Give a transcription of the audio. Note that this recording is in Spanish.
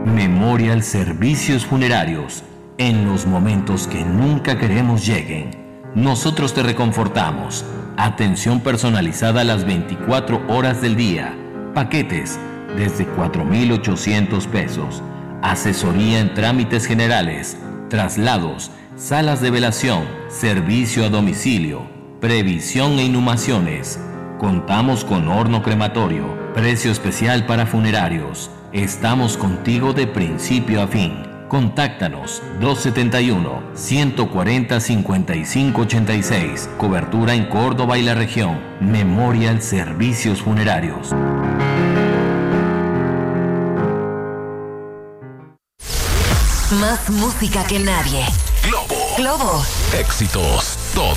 Memorial Servicios Funerarios. En los momentos que nunca queremos lleguen, nosotros te reconfortamos. Atención personalizada a las 24 horas del día. Paquetes desde 4,800 pesos. Asesoría en trámites generales, traslados, salas de velación, servicio a domicilio, previsión e inhumaciones. Contamos con horno crematorio, precio especial para funerarios. Estamos contigo de principio a fin. Contáctanos 271-140-5586. Cobertura en Córdoba y la región. Memorial Servicios Funerarios. Más música que nadie. Globo. Éxitos todo